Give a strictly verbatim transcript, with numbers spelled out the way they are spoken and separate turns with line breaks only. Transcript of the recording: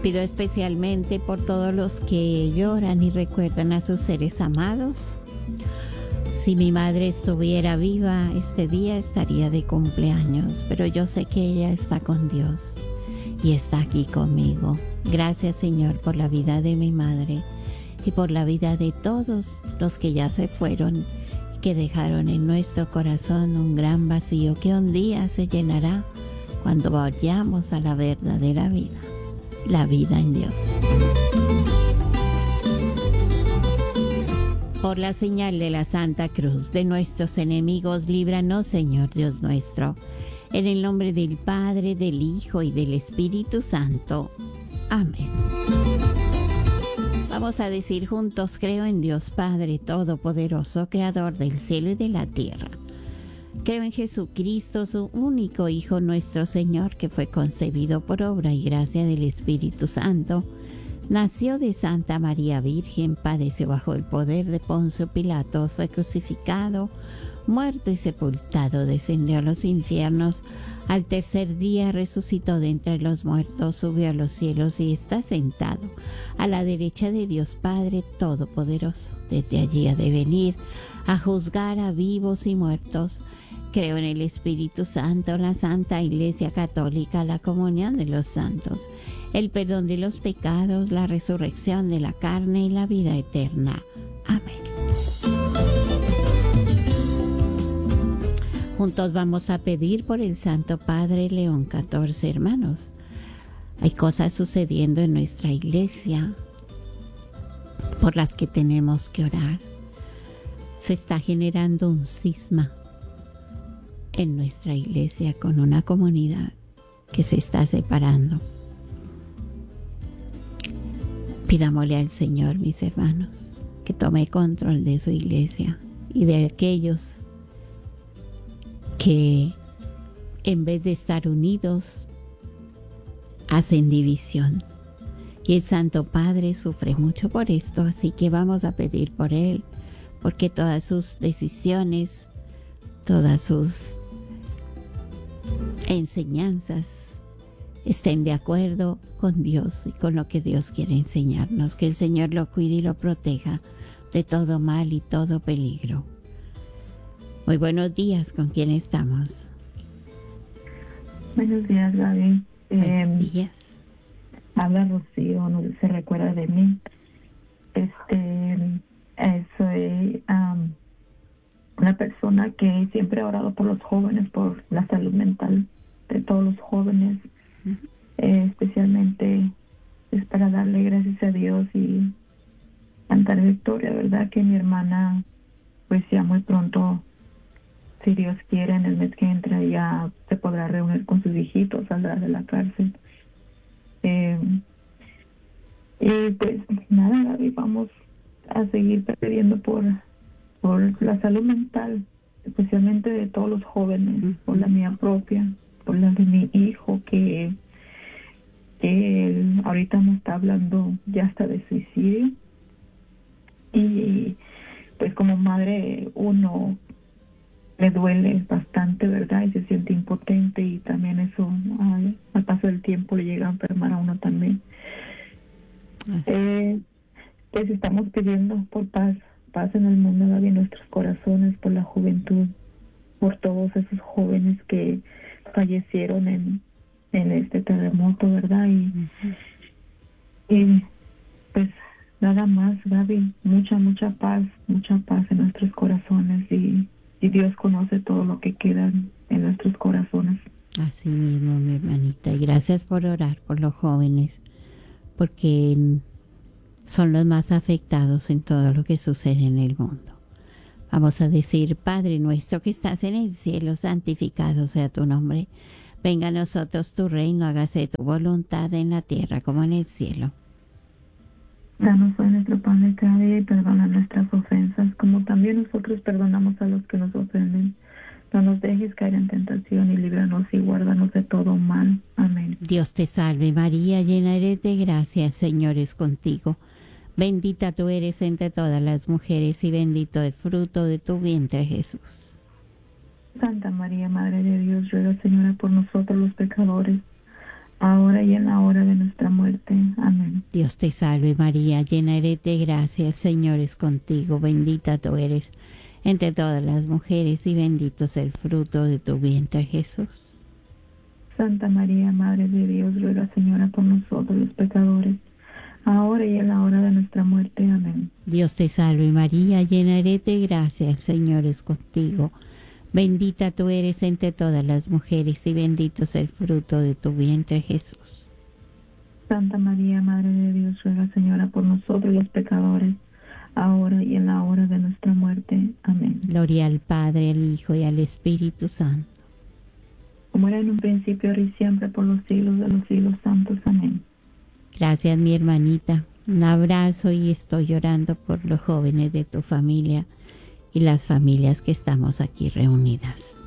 Pido especialmente por todos los que lloran y recuerdan a sus seres amados. Si mi madre estuviera viva, este día estaría de cumpleaños, pero yo sé que ella está con Dios y está aquí conmigo. Gracias, Señor, por la vida de mi madre y por la vida de todos los que ya se fueron, que dejaron en nuestro corazón un gran vacío que un día se llenará cuando vayamos a la verdadera vida, la vida en Dios. Por la señal de la Santa Cruz de nuestros enemigos, líbranos, Señor Dios nuestro. En el nombre del Padre, del Hijo y del Espíritu Santo. Amén. Vamos a decir juntos: creo en Dios Padre Todopoderoso, Creador del cielo y de la tierra. Creo en Jesucristo, su único Hijo, nuestro Señor, que fue concebido por obra y gracia del Espíritu Santo. Nació de Santa María Virgen, padeció bajo el poder de Poncio Pilato, fue crucificado, muerto y sepultado, descendió a los infiernos. Al tercer día resucitó de entre los muertos, subió a los cielos y está sentado a la derecha de Dios Padre Todopoderoso. Desde allí ha de venir a juzgar a vivos y muertos. Creo en el Espíritu Santo, la Santa Iglesia Católica, la comunión de los santos, el perdón de los pecados, la resurrección de la carne y la vida eterna. Amén. Juntos vamos a pedir por el Santo Padre León catorce, hermanos. Hay cosas sucediendo en nuestra iglesia por las que tenemos que orar. Se está generando un cisma en nuestra iglesia con una comunidad que se está separando. Pidámosle al Señor, mis hermanos, que tome control de su iglesia y de aquellos que en vez de estar unidos hacen división. Y el Santo Padre sufre mucho por esto, así que vamos a pedir por él, porque todas sus decisiones, todas sus enseñanzas estén de acuerdo con Dios y con lo que Dios quiere enseñarnos. Que el Señor lo cuide y lo proteja de todo mal y todo peligro. Muy buenos días, ¿con quién estamos?
Buenos días, Gaby.
Buenos
eh,
días.
Habla Rocío, no se recuerda de mí. Este, eh, soy um, una persona que siempre ha orado por los jóvenes, por la salud mental de todos los jóvenes. Uh-huh. eh, especialmente es para darle gracias a Dios y cantar victoria, ¿verdad? Que mi hermana, pues ya muy pronto, si Dios quiere, en el mes que entra ya se podrá reunir con sus hijitos, saldrá de la cárcel. Eh, y pues nada, Gaby, vamos a seguir pidiendo por, por la salud mental, especialmente de todos los jóvenes, uh-huh. por la mía propia, por la de mi hijo, que, que él ahorita nos está hablando ya hasta de suicidio. Y pues como madre uno le duele bastante, ¿verdad? Y se siente impotente, y también eso ay, al paso del tiempo le llega a enfermar a uno también. Eh, pues estamos pidiendo por paz, paz en el mundo, Gaby, en nuestros corazones, por la juventud, por todos esos jóvenes que fallecieron en, en este terremoto, ¿verdad? Y, uh-huh. y pues nada más, Gaby, mucha, mucha paz, mucha paz en nuestros corazones, y Y Dios conoce todo lo que queda en nuestros corazones.
Así mismo, mi hermanita. Y gracias por orar por los jóvenes, porque son los más afectados en todo lo que sucede en el mundo. Vamos a decir: Padre nuestro que estás en el cielo, santificado sea tu nombre. Venga a nosotros tu reino, hágase tu voluntad en la tierra como en el cielo.
Danos hoy nuestro pan de cada día y perdona nuestras ofensas, como también nosotros perdonamos a los que nos ofenden. No nos dejes caer en tentación y líbranos y guárdanos de todo mal. Amén.
Dios te salve María, llena eres de gracia, el Señor es contigo. Bendita tú eres entre todas las mujeres y bendito el fruto de tu vientre, Jesús.
Santa María, Madre de Dios, ruega, Señora, por nosotros los pecadores, ahora y en la hora de nuestra muerte.
Dios te salve María, llena eres de gracia, el Señor es contigo, bendita tú eres entre todas las mujeres y bendito es el fruto de tu vientre Jesús.
Santa María, Madre de Dios, ruega, Señora, por nosotros los pecadores, ahora y en la hora de nuestra muerte. Amén.
Dios te salve María, llena eres de gracia, el Señor es contigo. Bendita tú eres entre todas las mujeres y bendito es el fruto de tu vientre Jesús.
Santa María, Madre de Dios, ruega, Señora, por nosotros los pecadores, ahora y en la hora de nuestra muerte. Amén.
Gloria al Padre, al Hijo y al Espíritu Santo.
Como era en un principio, ahora y siempre, por los siglos de los siglos santos. Amén.
Gracias, mi hermanita. Un abrazo y estoy llorando por los jóvenes de tu familia y las familias que estamos aquí reunidas.